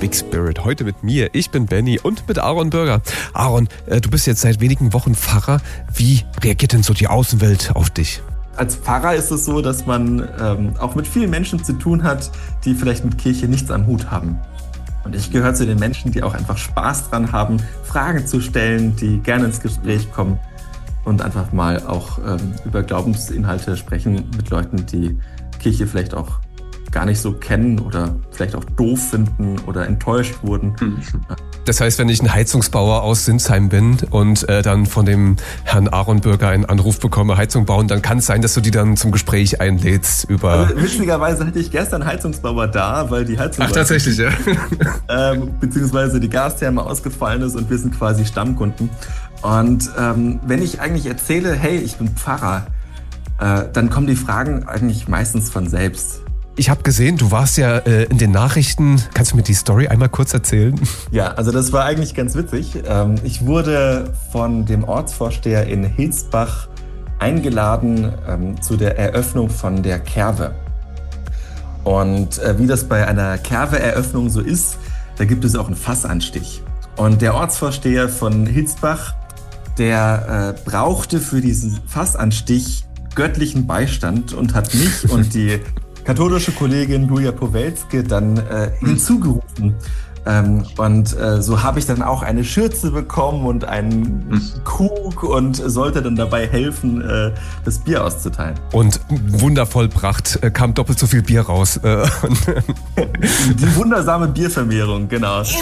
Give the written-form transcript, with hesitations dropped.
Big Spirit. Heute mit mir, ich bin Benny und mit Aaron Bürger. Aaron, du bist jetzt seit wenigen Wochen Pfarrer. Wie reagiert denn so die Außenwelt auf dich? Als Pfarrer ist es so, dass man auch mit vielen Menschen zu tun hat, die vielleicht mit Kirche nichts am Hut haben. Und ich gehöre zu den Menschen, die auch einfach Spaß dran haben, Fragen zu stellen, die gerne ins Gespräch kommen und einfach mal auch über Glaubensinhalte sprechen mit Leuten, die Kirche vielleicht auch gar nicht so kennen oder vielleicht auch doof finden oder enttäuscht wurden. Das heißt, wenn ich ein Heizungsbauer aus Sinsheim bin und dann von dem Herrn Aaron Bürger einen Anruf bekomme, Heizung bauen, dann kann es sein, dass du die dann zum Gespräch einlädst über... Also, witzigerweise hatte ich gestern Heizungsbauer da, weil die Heizung... Ach, tatsächlich, ja. Beziehungsweise die Gastherme ausgefallen ist und wir sind quasi Stammkunden. Und wenn ich eigentlich erzähle, hey, ich bin Pfarrer, dann kommen die Fragen eigentlich meistens von selbst. Ich habe gesehen, du warst ja in den Nachrichten. Kannst du mir die Story einmal kurz erzählen? Ja, also das war eigentlich ganz witzig. Ich wurde von dem Ortsvorsteher in Hilsbach eingeladen zu der Eröffnung von der Kerwe. Und wie das bei einer Kerwe-Eröffnung so ist, da gibt es auch einen Fassanstich. Und der Ortsvorsteher von Hilsbach, der brauchte für diesen Fassanstich göttlichen Beistand und hat mich und die katholische Kollegin Julia Powelske dann hinzugerufen. So habe ich dann auch eine Schürze bekommen und einen Krug und sollte dann dabei helfen, das Bier auszuteilen. Und wundervoll Pracht, kam doppelt so viel Bier raus. Die wundersame Biervermehrung, genau.